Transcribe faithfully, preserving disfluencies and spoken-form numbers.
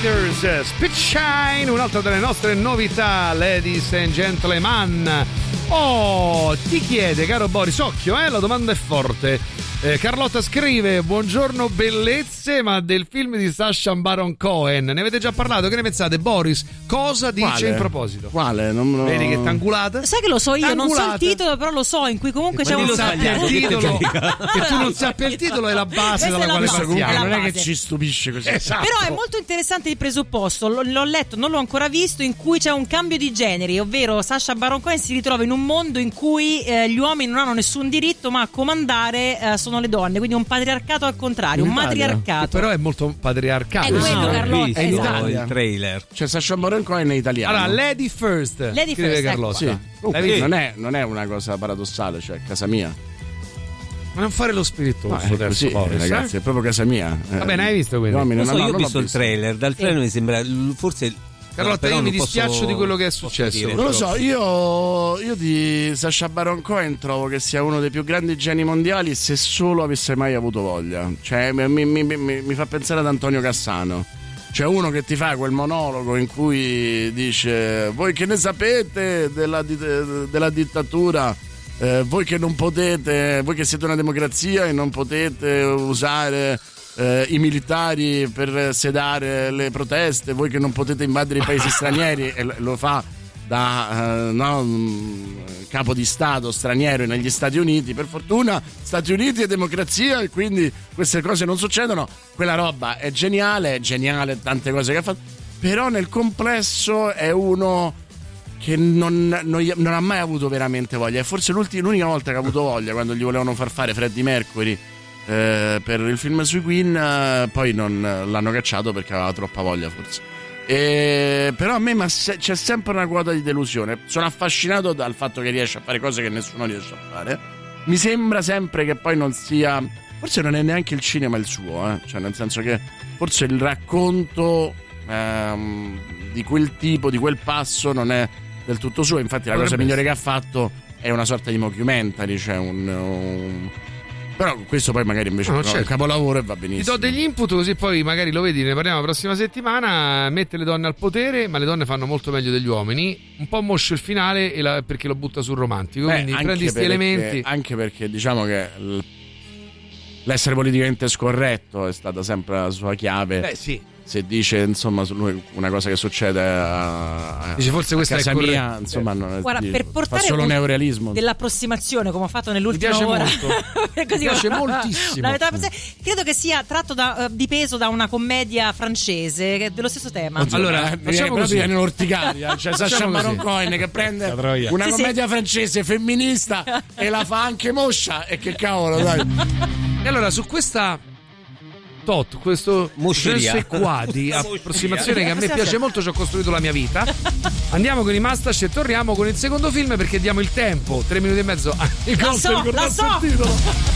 Riders, Spit Shine, un'altra delle nostre novità, ladies and gentlemen. Oh, ti chiede, caro Boris, occhio, eh, la domanda è forte. Eh, Carlotta scrive: buongiorno bellezze, ma del film di Sacha Baron Cohen ne avete già parlato? Che ne pensate, Boris? Cosa dice Quale? in proposito? Quale? Non lo... Vedi che t'angulata? Sai che lo so io, T'angulata. non so il titolo, però lo so, in cui comunque Ma c'è non un sappia il titolo, che tu non sappia il titolo è la base Questa dalla è la quale base, partiamo. è la Non è che base. ci stupisce così. Esatto. Però è molto interessante il presupposto, l'ho, l'ho letto, non l'ho ancora visto, in cui c'è un cambio di generi, ovvero Sacha Baron Cohen si ritrova in un mondo in cui eh, gli uomini non hanno nessun diritto, ma a comandare eh, sono le donne, quindi un patriarcato al contrario, In un Italia? matriarcato. Che però è molto patriarcale. È quello, ho Carlotta, visto è in esatto. Italia. il trailer. Cioè Sacha Baron Cohen è italiano. Allora, Lady First. Lady scrive First, Carlotta. ecco. Sì. Oh, L'hai visto? non, è, non è una cosa paradossale, cioè casa mia. Ma non fare lo spiritoso, No, è terzo così, Boris, ragazzi, eh? è proprio casa mia. Eh, Va bene, hai visto quindi? gli uomini- Non no, so, no, io ho non l'ho visto il trailer, dal trailer mi sembra forse. Carlotta, però io mi non posso- dispiaccio di quello che è posso successo. dire, Non lo però. so, io, io di Sacha Baron Cohen trovo che sia uno dei più grandi geni mondiali se solo avesse mai avuto voglia. Cioè mi, mi- mi- mi- mi fa pensare ad Antonio Cassano. Cioè uno che ti fa quel monologo in cui dice: voi che ne sapete della, di- della dittatura, eh, voi che non potete, voi che siete una democrazia e non potete usare eh, i militari per sedare le proteste, voi che non potete invadere i paesi stranieri, e lo- lo fa da eh, no, mh, capo di stato straniero negli Stati Uniti. Per fortuna Stati Uniti è democrazia e quindi queste cose non succedono. Quella roba è geniale, è geniale tante cose che ha fatto, però nel complesso è uno che non, non, non ha mai avuto veramente voglia. E forse l'unica volta che ha avuto voglia, quando gli volevano far fare Freddie Mercury eh, per il film sui Queen, eh, poi non l'hanno cacciato perché aveva troppa voglia forse. E, però a me ma se, c'è sempre una quota di delusione. Sono affascinato dal fatto che riesce a fare cose che nessuno riesce a fare. Mi sembra sempre che poi non sia, forse non è neanche il cinema il suo, eh? Cioè nel senso che forse il racconto ehm, di quel tipo, di quel passo non è del tutto suo. Infatti la cosa migliore che ha fatto è una sorta di mockumentary, cioè un, un... però questo poi magari invece No, è certo. un capolavoro e va Ti benissimo. do degli input così poi magari lo vedi, ne parliamo la prossima settimana. Mette le donne al potere, ma le donne fanno molto meglio degli uomini. Un po' moscio il finale e la- perché lo butta sul romantico. Beh, Quindi anche prendi sti perché- elementi. Anche perché diciamo che l- l'essere politicamente scorretto è stata sempre la sua chiave. Beh, sì. Se dice insomma su lui una cosa che succede a, a Dice, forse a questa è casa corretta. mia, insomma non è, Guarda, dice, per fa portare solo un- neorealismo. dell'approssimazione come ho fatto Mi nell'ultima piace ora. molto. Così Mi piace come- moltissimo. La metà- credo che sia tratto da, eh, di peso da una commedia francese che è dello stesso tema. Oddio, Allora, eh, facciamo proprio così. viene l'orticaria, cioè Sacha Facciamo Baron così. Cohen che prende Catroia. una Sì, sì. commedia francese femminista e la fa anche moscia, e che cavolo, dai. E allora su questa tot, questo Mosceria. je ne sais quoi di approssimazione che a me piace molto, ci ho costruito la mia vita. Andiamo con i Mustache e torniamo con il secondo film perché diamo il tempo, tre minuti e mezzo. Ah, il La gol so, per ricordarsi la so. il titolo.